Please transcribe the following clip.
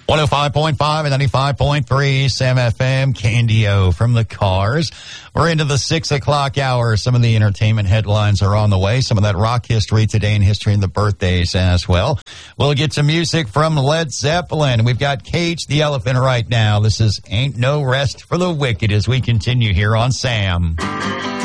105.5 and 95.3 Sam FM. Candy-O from the Cars. We're into the 6 o'clock hour. Some of the entertainment headlines are on the way. Some of that rock history today in history and the birthdays as well. We'll get some music from Led Zeppelin. We've got Cage the Elephant right now. This is Ain't No Rest for the Wicked as we continue here on Sam.